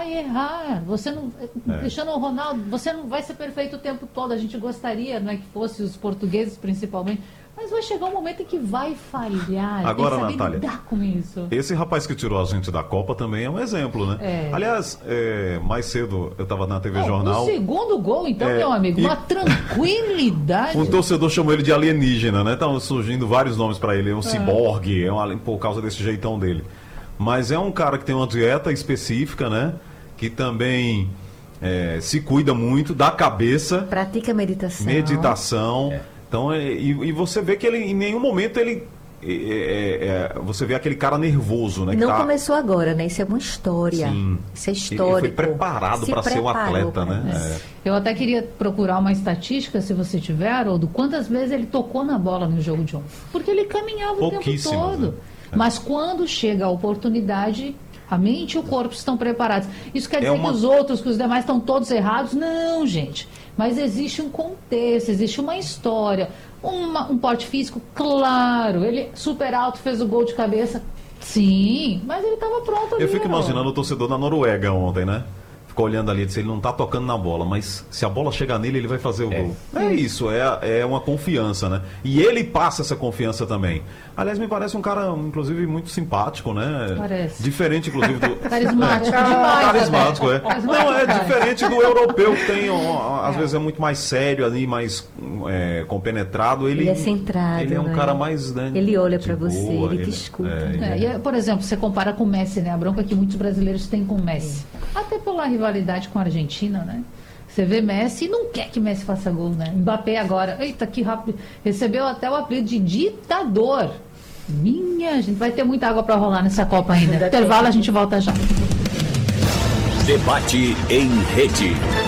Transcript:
vai errar. Você não, Cristiano Ronaldo, você não vai ser perfeito o tempo todo. A gente gostaria, não é, que fosse os portugueses principalmente, mas vai chegar um momento em que vai falhar. Agora, tem que saber Natália, lidar com isso. esse rapaz que tirou a gente da Copa também é um exemplo, né? Aliás, mais cedo eu estava na TV Jornal. O segundo gol, então, meu amigo, uma tranquilidade. Um torcedor chamou ele de alienígena, né? Estão surgindo vários nomes para ele. Um ciborgue, por causa desse jeitão dele. Mas é um cara que tem uma dieta específica, né? Que também se cuida muito da cabeça. Pratica meditação. Então, e você vê que ele, em nenhum momento, você vê aquele cara nervoso, né? E não começou agora, né? Isso é uma história. Sim. Isso é histórico. Ele foi preparado para ser um atleta, né? Eu até queria procurar uma estatística, se você tiver, Haroldo, quantas vezes ele tocou na bola no jogo de ontem. Porque ele caminhava o tempo todo. Né? Mas quando chega a oportunidade, a mente e o corpo estão preparados. Isso quer dizer que os demais estão todos errados? Não, gente. Mas existe um contexto, existe uma história, um porte físico, claro. Ele super alto, fez o gol de cabeça, sim, mas ele estava pronto ali. Eu fico imaginando o torcedor da Noruega ontem, né? Ficou olhando ali e disse, ele não está tocando na bola, mas se a bola chegar nele, ele vai fazer o gol. É isso, é uma confiança, né? E ele passa essa confiança também. Aliás, me parece um cara, inclusive, muito simpático, né? Parece. Diferente, inclusive, do... Carismático demais. Carismático, Não, é diferente do europeu, que tem, às vezes, é muito mais sério ali, mais compenetrado. Ele é centrado. Ele é um cara mais... Né, ele olha para você, ele te escuta. Por exemplo, você compara com o Messi, né? A bronca que muitos brasileiros têm com o Messi. Até pela rivalidade com a Argentina, né? Você vê Messi e não quer que Messi faça gol, né? Mbappé agora, eita, que rápido. Recebeu até o apelido de ditador. Minha gente, vai ter muita água para rolar nessa Copa ainda. Intervalo, a gente volta já. Debate em rede.